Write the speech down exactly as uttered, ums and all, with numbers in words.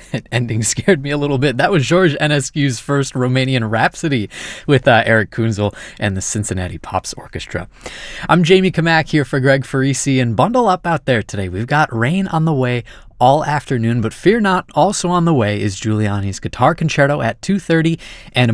That ending scared me a little bit. That was George Enescu's first Romanian Rhapsody with uh, Eric Kunzel and the Cincinnati Pops Orchestra. I'm Jamie Kamak here for Greg Farisi, and bundle up out there today. We've got rain on the way all afternoon, but fear not, also on the way is Giuliani's Guitar Concerto at two thirty and